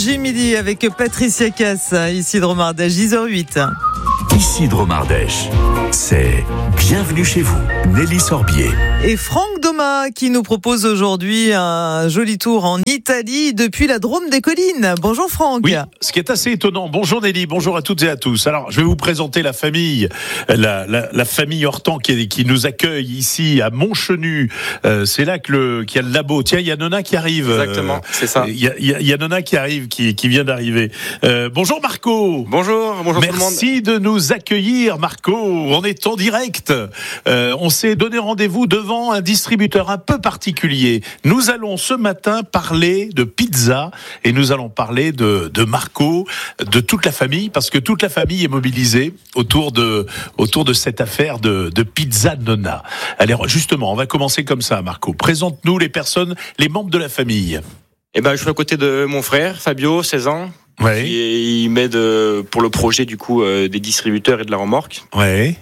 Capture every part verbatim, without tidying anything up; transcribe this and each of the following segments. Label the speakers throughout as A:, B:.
A: J Midi avec Patricia Cass, ici de Romardèche, dix heures huit.
B: Ici de Romardèche, c'est Bienvenue chez vous, Nelly Sorbier.
A: Et Franck Doma qui nous propose aujourd'hui un joli tour en Italie depuis la Drôme des Collines. Bonjour Franck.
C: Oui, ce qui est assez étonnant. Bonjour Nelly, bonjour à toutes et à tous. Alors, je vais vous présenter la famille, la, la, la famille Hortan qui, qui nous accueille ici à Montchenu. Euh, c'est là que le, qu'il y a le labo. Tiens, il y a Nona qui arrive.
D: Exactement, euh, c'est ça.
C: Il y a, il y a, il y a Nona qui arrive, qui, qui vient d'arriver. Euh, bonjour Marco.
D: Bonjour, bonjour tout le monde.
C: Merci de nous accueillir Marco. On est en direct. Euh, on s'est donné rendez-vous devant un distributeur un peu particulier. Nous allons ce matin parler de pizza et nous allons parler de, de Marco, de toute la famille, parce que toute la famille est mobilisée autour de, autour de cette affaire de, de Pizza Nonna. Alors justement, on va commencer comme ça Marco. Présente-nous les personnes, les membres de la famille.
D: Eh ben, je suis à côté de mon frère, Fabio, seize ans.
C: Ouais.
D: Qui, il m'aide pour le projet du coup euh, des distributeurs et de la remorque.
C: Ouais.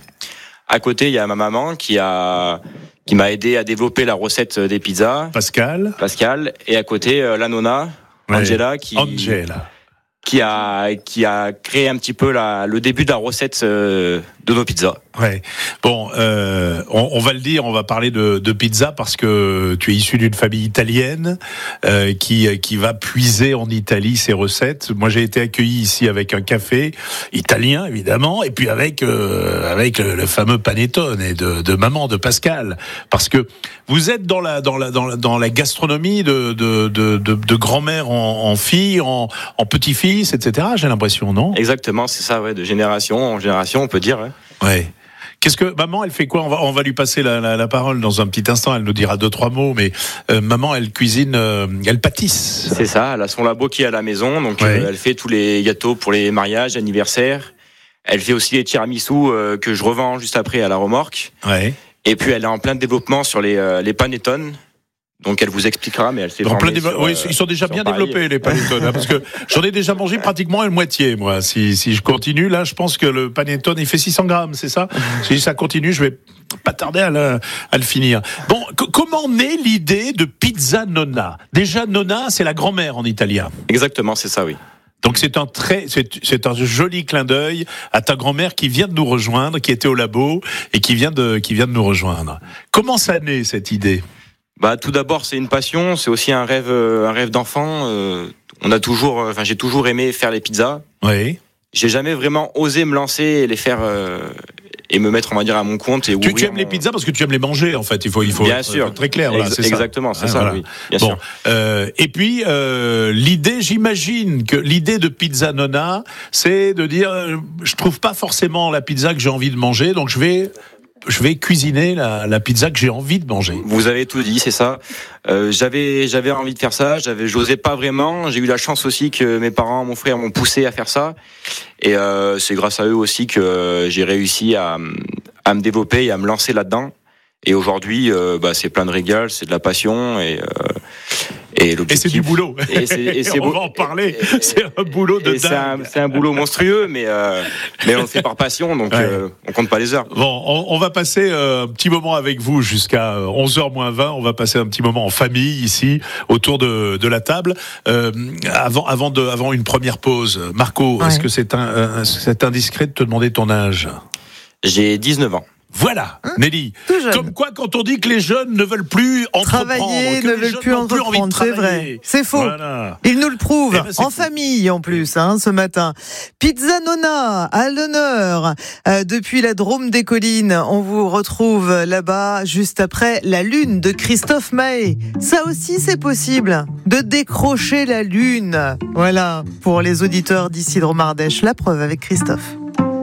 D: À côté, il y a ma maman qui a qui m'a aidé à développer la recette des pizzas.
C: Pascal.
D: Pascal. Et à côté, euh, la nonna,
C: ouais.
D: Angela, qui
C: Angela.
D: qui a qui a créé un petit peu la, le début de la recette euh, de nos pizzas.
C: Ouais. Bon, euh, on, on va le dire, on va parler de, de pizza parce que tu es issu d'une famille italienne euh, qui qui va puiser en Italie ses recettes. Moi, j'ai été accueilli ici avec un café italien évidemment, et puis avec euh, avec le, le fameux panettone et de, de maman de Pascal, parce que vous êtes dans la dans la dans la, dans la gastronomie de de de, de, de grand-mère en, en fille, en, en petit-fils, et cetera. J'ai l'impression, non ?
D: Exactement, c'est ça, ouais, de génération en génération, on peut dire. Ouais.
C: Ouais. Qu'est-ce que maman, elle fait quoi ? On va, on va lui passer la, la, la parole dans un petit instant. Elle nous dira deux trois mots. Mais euh, maman, elle cuisine, euh, elle pâtisse.
D: C'est ça. Elle a son labo qui est à la maison, donc ouais. euh, elle fait tous les gâteaux pour les mariages, anniversaires. Elle fait aussi les tiramisu euh, que je revends juste après à la remorque.
C: Ouais.
D: Et puis elle est en plein développement sur les euh, les panettones. Donc elle vous expliquera, mais elle s'est formée
C: dévo-
D: sur,
C: oui,
D: euh,
C: ils sont déjà bien
D: Paris.
C: développés les panettone, hein, parce que j'en ai déjà mangé pratiquement une moitié, moi. Si, si je continue, là, je pense que le panettone, il fait six cents grammes, c'est ça ? Si ça continue, je vais pas tarder à le, à le finir. Bon, c- comment naît l'idée de Pizza Nonna ? Déjà, Nonna, c'est la grand-mère en italien.
D: Exactement, c'est ça, oui.
C: Donc c'est un très, c'est, c'est un joli clin d'œil à ta grand-mère qui vient de nous rejoindre, qui était au labo et qui vient de, qui vient de nous rejoindre. Comment ça naît cette idée ?
D: Bah, tout d'abord, c'est une passion, c'est aussi un rêve, un rêve d'enfant. Euh, on a toujours, enfin, j'ai toujours aimé faire les pizzas.
C: Oui.
D: J'ai jamais vraiment osé me lancer et les faire euh, et me mettre, on va dire, à mon compte. Et
C: tu, tu aimes
D: mon...
C: les pizzas parce que tu aimes les manger, en fait. Il faut, il faut
D: bien
C: être
D: sûr.
C: très clair. Voilà,
D: Ex-
C: c'est
D: exactement,
C: ça.
D: c'est
C: Ah,
D: ça.
C: voilà.
D: Oui, bien
C: bon,
D: sûr.
C: Euh, et puis euh, l'idée, j'imagine que l'idée de Pizza Nonna, c'est de dire, euh, je trouve pas forcément la pizza que j'ai envie de manger, donc je vais. Je vais cuisiner la, la pizza que j'ai envie de manger.
D: Vous avez tout dit, c'est ça. Euh, j'avais, j'avais envie de faire ça. J'avais, j'osais pas vraiment. J'ai eu la chance aussi que mes parents, mon frère m'ont poussé à faire ça. Et euh, c'est grâce à eux aussi que j'ai réussi à, à me développer et à me lancer là-dedans. Et aujourd'hui, euh, bah, c'est plein de régal, c'est de la passion et. Euh, Et,
C: et c'est du boulot.
D: Et c'est, et c'est
C: on
D: beau,
C: va en parler.
D: Et, et,
C: c'est un boulot de dingue.
D: C'est un, c'est un boulot monstrueux, mais euh, mais on le fait par passion, donc ouais. euh, on compte pas les heures.
C: Bon, on, on va passer euh, un petit moment avec vous jusqu'à onze heures moins vingt. On va passer un petit moment en famille ici autour de, de la table. Euh, avant avant de avant une première pause, Marco, ouais. est-ce que c'est un, un c'est indiscret de te demander ton âge ?
D: J'ai dix-neuf ans.
C: Voilà, hein, Nelly. Comme quoi, quand on dit que les jeunes ne veulent plus entreprendre,
A: travailler,
C: que
A: ne
C: les
A: veulent
C: jeunes
A: plus
C: n'ont plus envie de
A: entreprendre, c'est
C: travailler.
A: vrai. C'est faux.
C: Voilà.
A: Ils nous le prouvent,
C: eh ben,
A: en
C: fou.
A: famille en plus, hein, ce matin. Pizza Nonna, à l'honneur, euh, depuis la Drôme des Collines. On vous retrouve là-bas, juste après La Lune de Christophe Maé. Ça aussi, c'est possible, de décrocher la lune. Voilà, pour les auditeurs d'ici de Romardèche, la preuve avec Christophe.